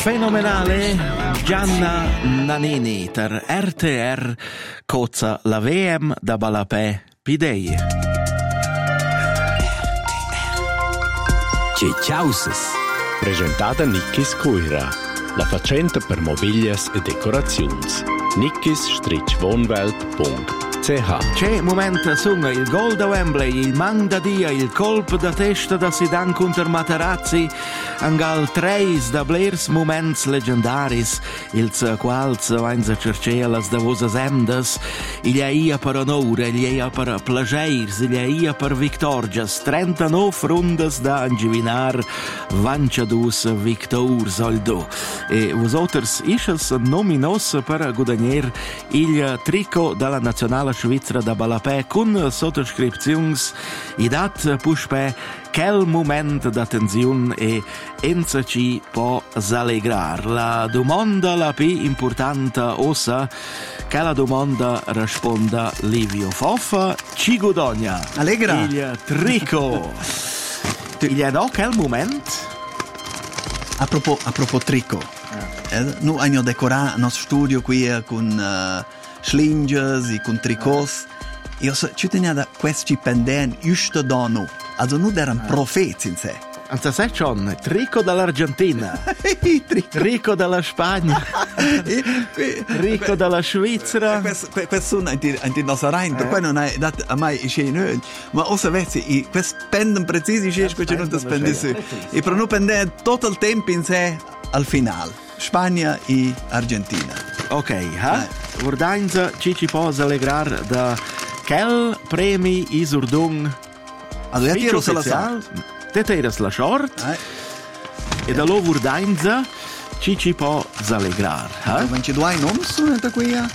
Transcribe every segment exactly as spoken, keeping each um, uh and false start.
fenomenale Gianna Nannini ter R T R cozza la V M da Balapè Pidei. Cicciauses. Presentata Nickis Cuira, la facenta per mobilias e decorazions. nickis wohnwelt punto c h. C'è momento sunga il gol da Wembley, il man da dia, il colpo da testa da Zidane contro Materazzi, angal treis da blers moments legendaris, ils quals vains cercelas da vosas emdas, il ia per onore, il ia per plageirs, il ia per victorgias, trentanove rundas da angivinar, vanciadus victours oldo. E vosoters isches nominos per guadagner il trico dalla nazionale Svizzera da Balapè con sottoscrizions i dat puspè quel moment d'attenzione e enza ci può allegrar. La domanda la più importante ossa che la domanda risponda Livio Foffa ci guadagna Allegra il trico. Il è no quel moment? a propos a propos trico eh, noi abbiamo decorato il nostro studio qui eh, con uh, slinges e con tricos. Io so, ci teniamo da questi pendenti giusto da noi. Also non erano profeti in sé. Anzi, sai John, trico dall'Argentina, trico dalla Spagna, trico dalla Svizzera. Questo sono anche i nostri reini, per cui non è dato a mai scene, ma o sapete, questi pendono precisi scene che non ti spendi su. E per non pendere tutto il tempo in sé al finale. Spagna e Argentina. Ok, ha? Vordainza ci ci può allegrar da quel premi Isurdung. Allora, io tiro sulla sala. Te tiras la short. Eh. E da lo Vordainza ci ci può allegrar. Ha? Non ci due nomi sono qui. Uh,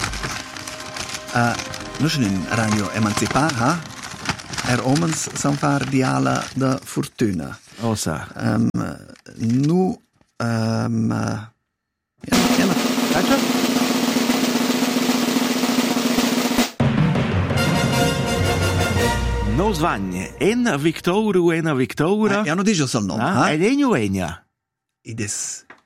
noi sono in radio emancipar, ha? Er omens sono far di ala da fortuna. Osa. Um, nu Um, uh, ja, ja, ja. No svagne, en Victoru, en Victora. Ja, non dice il nome. Ah, ed egno egna. Ed è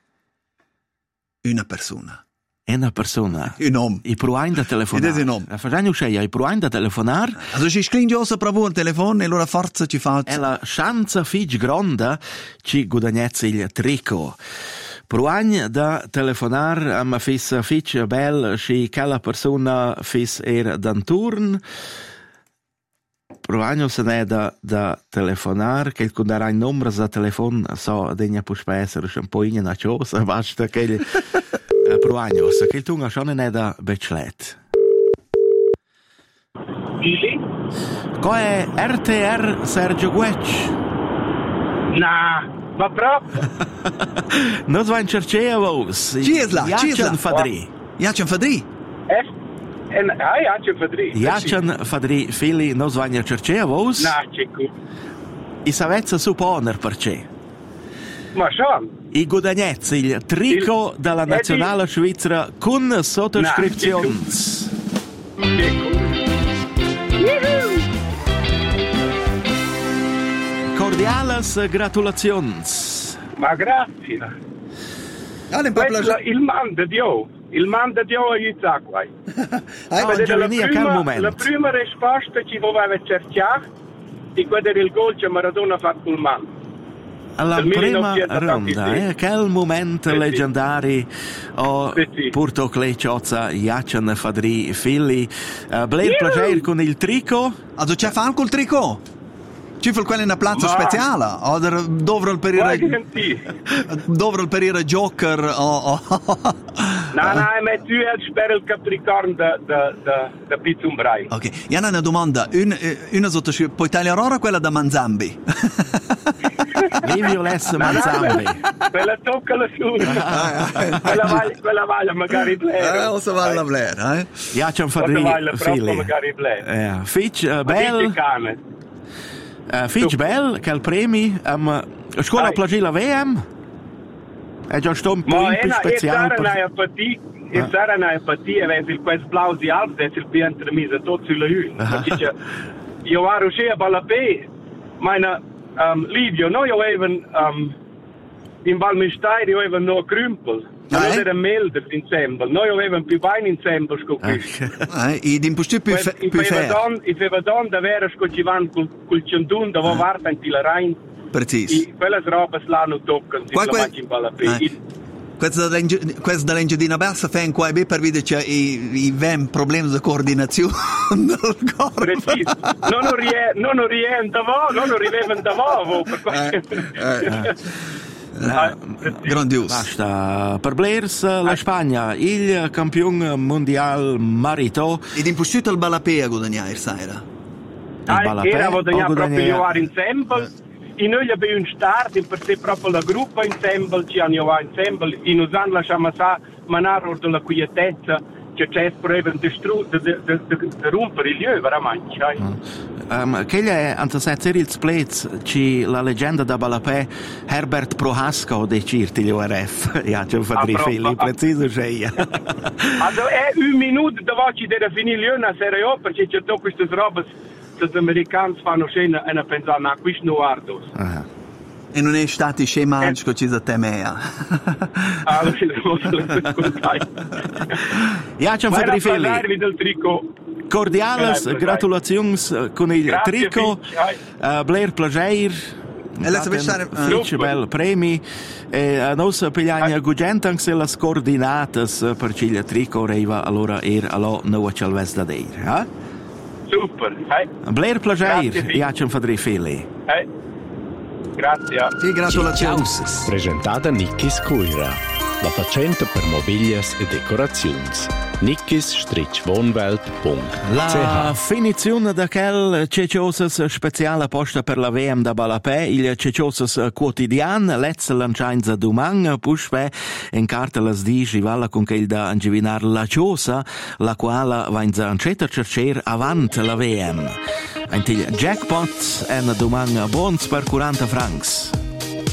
una persona. È una persona. Un nome. I pruain da telefonare. Ed è un nome. La facciamo uscire, i pruain da telefonare. Also, ci sclingi ossa proprio un telefono e allora forza ci fa. E la chance fig gronda ci guadagnezza il trico. Pruagn da telefonar am fis fitch bel schi quella persona fis er dan turn. Pruagno se ne da da telefonar che con dare numero da telefon so degna puspesser un po' in na cosa basta che il pruagno se che tu schon ne da beclet. Billy? Co è R T R Sergio Guecci? Na. Ma proprio? Non svan cercea vos. Ciesla, Jachan Fadri. Jachan Fadri? Eh? En, ah, Jachan Fadri. Jachan Fadri, fili, non svan cercea vos. Na, cicu. I savezza supponer perché. Ma schon. I guadagnezza il trico il, dalla nazionale svizzera con sottoscrizions. Cicu. Cordiales gratulazions. Ma grazie. Allora, Questo è il man di Dio. Il man di Dio aiuta qua. Ah, Giovanni, a quel momento. La prima risposta ci voleva cercare e quello era il gol che Maradona ha fatto col man. Alla prima ronda, eh, quel momento leggendari ho porto Clecciozza, Jachan Fadri, Fili. Uh, Blair Plager con il trico. Also, c'è fan col trico? Ci fu quella in una piazza speciale? O dovrò perire dovrò perire Joker o No, no, ma tu hai per il Capricorn da da da da Pizzumbrail. Ok, io ho una domanda, una una sottoscritta, puoi tagliare ora quella da Manzambi? Livio Les Manzambi. Quella tocca la sua. Quella vale, quella vale magari Blair. Eh, o se vale la Blair, eh? Jachan Fadri, Fili. Magari Blair. Eh, Fitch uh, Bell. Uh, Fitch Bell, che il premi am um, scuola plagila V M. È già sto un po' più speciale. Ma è una e sarà una empatia, vedi il questo plausi alto, è il più intermisa, tutto sulla luna. Io ero uscito a Balapè, ma um, Livio, noi avevamo um, in Valmesteiro avevano no Krümpel. Ah, Noi eh? erano Melder insieme. Noi avevamo più bene insieme scoperto. Eh, e di più più fe- I più fair. vedevano davvero scocivano col centun, dove varta in Tilarain. Precis. E quelle robe l'hanno toccano, si Qua- lo que- mangi in Balapé. Eh. Questo dall'Engiadina Bassa fa in qua e per vedere che i, i vem problemi di coordinazione del corpo. Preciso. Non lo rie- non lo rientravo, non lo rivevano da voi. Per questo. Eh, eh. Ah, Grandioso. Basta. Per Blairs, la Spagna, il campione mondiale marito. Ed impostato il Balapé a guadagnare sera. Ah, Balapé, era o proprio guadagnare- giocare insieme. E noi abbiamo un start, in per sé proprio la gruppa insieme, ci hanno giocato insieme, e noi hanno lasciato manare della quietezza, che c'è per distruggere, di rompere il lieu, veramente. Um, che è, anche se c'è il split, c'è la leggenda da Balapé, Herbert Prohaska, de cirti gli O R F. Ja, c'è un fadri Ah, fili, pro- preciso c'è. Also, è un minuto dopo che deve finire una serie, perché c'è tutte queste robe. Gli americani fanno scena e pensano, no, questo non guardo. Ah. E non è stato scematico che ci si temea. Ah, lo scontai. Ja, c'è un Ma era fadri fili. parlarvi del tricot. Cordiales, Grazie, gratulazioni con il Grazie, trico. Fitch. Uh, Blair Plageir. E la sapessare- Fitch, bel premi. E a noi pigliamo a Gugentanks e le coordinate per il trico reiva allora er allo nuovo Celves da Deir. Eh? Super. Eh? Blair Grazie, Plageir, Fitch. ja, c'è un fadri fili. Eh? Grazie. Sì, gratulazioni. Presentata Nikkis Cuira, la facente per mobilias e decorazioni. nikkis wohnwelt punto c La h finizione da quel ceciosas speciale posta per la V M da Balapé, il ceciosas quotidian, let's lanciainza domang, puspe in carta las digi vala con che il da ingivinar la ciosa, la quale va in zancetta cercer avant la V M. Ein til jackpot en domang bons per quaranta francs.